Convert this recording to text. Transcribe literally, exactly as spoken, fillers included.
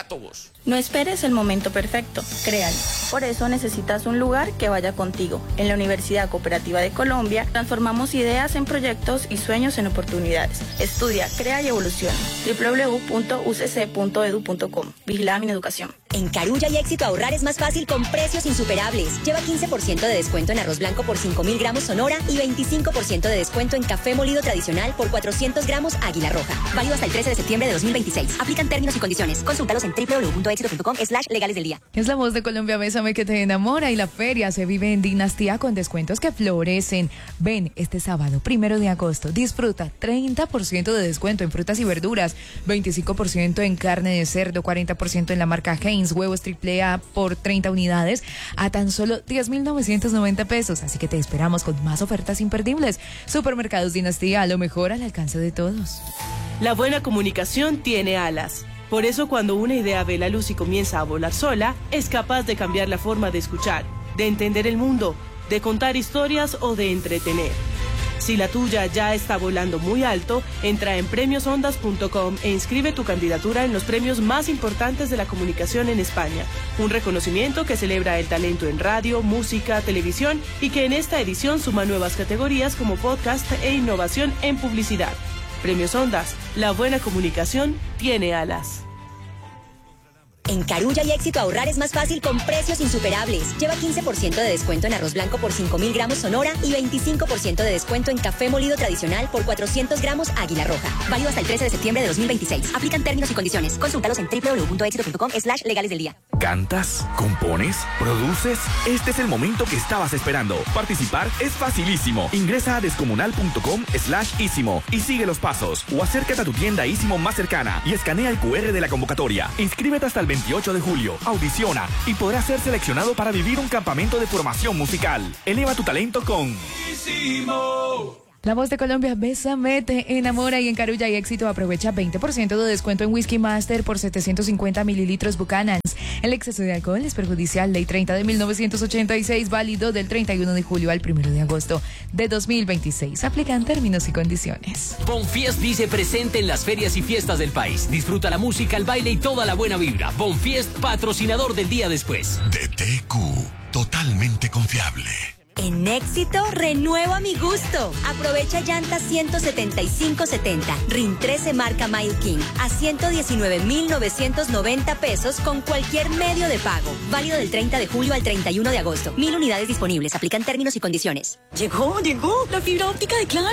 para todos. No esperes el momento perfecto, créalo. Por eso necesitas un lugar que vaya contigo. En la Universidad Cooperativa de Colombia transformamos ideas en proyectos y sueños en oportunidades. Estudia, crea y evoluciona. doble u doble u doble u punto u c c punto e d u punto com. Vigilada Mineducación. En Carulla y Éxito ahorrar es más fácil con precios insuperables. Lleva quince por ciento de descuento en arroz blanco por cinco mil gramos Sonora y veinticinco por ciento de descuento en café molido tradicional por cuatrocientos gramos Águila Roja. Válido hasta el trece de septiembre de dos mil veintiséis. Aplican términos y condiciones. Consúltalos en doble u doble u doble u punto éxito punto com slash legales del día. Es la voz de Colombia, Bésame que te enamora, y la feria se vive en Dinastía con descuentos que florecen. Ven este sábado, primero de agosto, disfruta treinta por ciento de descuento en frutas y verduras, veinticinco por ciento en carne de cerdo, cuarenta por ciento en la marca Heinz, huevos triple A por treinta unidades a tan solo diez mil novecientos noventa pesos. Así que te esperamos con más ofertas imperdibles. Supermercados Dinastía, lo mejor al alcance de todos. La buena comunicación tiene alas. Por eso cuando una idea ve la luz y comienza a volar sola, es capaz de cambiar la forma de escuchar, de entender el mundo, de contar historias o de entretener. Si la tuya ya está volando muy alto, entra en premios ondas punto com e inscribe tu candidatura en los premios más importantes de la comunicación en España. Un reconocimiento que celebra el talento en radio, música, televisión y que en esta edición suma nuevas categorías como podcast e innovación en publicidad. Premios Ondas, la buena comunicación tiene alas. En Carulla y Éxito ahorrar es más fácil con precios insuperables. Lleva quince por ciento de descuento en arroz blanco por cinco mil gramos Sonora y veinticinco por ciento de descuento en café molido tradicional por cuatrocientos gramos Águila Roja. Válido hasta el trece de septiembre de dos mil veintiséis. Aplican términos y condiciones. Consúltalos en doble u doble u doble u punto éxito punto com slash legales del día. ¿Cantas? ¿Compones? ¿Produces? Este es el momento que estabas esperando. Participar es facilísimo. Ingresa a descomunal punto com slash ísimo y sigue los pasos. O acércate a tu tienda Ísimo más cercana y escanea el cu erre de la convocatoria. Inscríbete hasta el veintiocho de julio. Audiciona y podrás ser seleccionado para vivir un campamento de formación musical. Eleva tu talento con Ísimo. La voz de Colombia, Bésame, te enamora, y en Carulla y Éxito aprovecha veinte por ciento de descuento en Whisky Master por setecientos cincuenta mililitros Buchanan's. El exceso de alcohol es perjudicial. Ley treinta de mil novecientos ochenta y seis, válido del treinta y uno de julio al primero de agosto de dos mil veintiséis. Aplican términos y condiciones. Bonfiest dice presente en las ferias y fiestas del país. Disfruta la música, el baile y toda la buena vibra. Bonfiest, patrocinador del día después. D T Q, totalmente confiable. En Éxito, renuevo a mi gusto. Aprovecha llantas ciento setenta y cinco setenta, R I N trece marca Mile King a ciento diecinueve mil novecientos noventa pesos con cualquier medio de pago. Válido del treinta de julio al treinta y uno de agosto. Mil unidades disponibles. Aplican términos y condiciones. Llegó, llegó la fibra óptica de Claro.